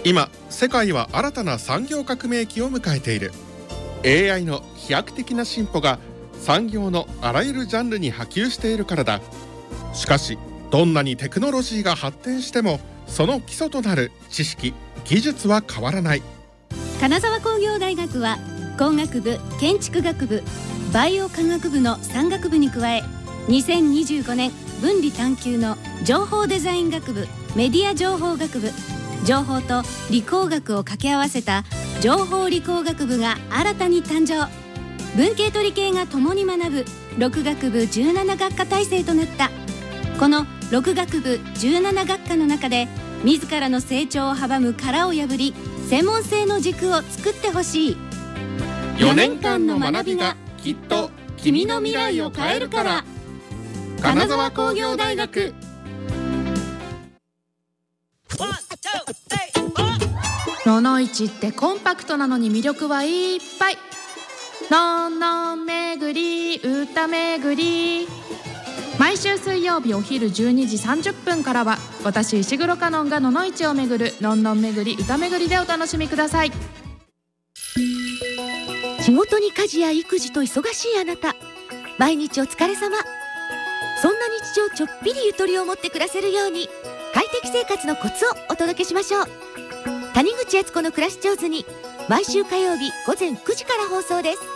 今世界は新たな産業革命期を迎えている。 AI の飛躍的な進歩が産業のあらゆるジャンルに波及しているからだ。しかしどんなにテクノロジーが発展してもその基礎となる知識・技術は変わらない。 金沢工業大学は工学部、建築学部、バイオ科学部の3学部に加え、2025年分離探究の情報デザイン学部、メディア情報学部、情報と理工学を掛け合わせた情報理工学部が新たに誕生。文系と理系が共に学ぶ6学部17学科体制となった。この6学部17学科の中で自らの成長を阻む殻を破り、専門性の軸を作ってほしい。 4年間の学びがきっと君の未来を変えるから。金沢工業大学。 ののいちってコンパクトなのに魅力はいっぱい。のんのん巡り歌巡り、毎週水曜日お昼12時30分からは私石黒カノンがののいちを巡るのんのん巡り歌巡りでお楽しみください。 仕事に家事や育児と忙しいあなた、毎日お疲れ様。そんな日常ちょっぴりゆとりを持って暮らせるように、快適生活のコツをお届けしましょう。谷口悦子の暮らし上手に、毎週火曜日午前9時から放送です。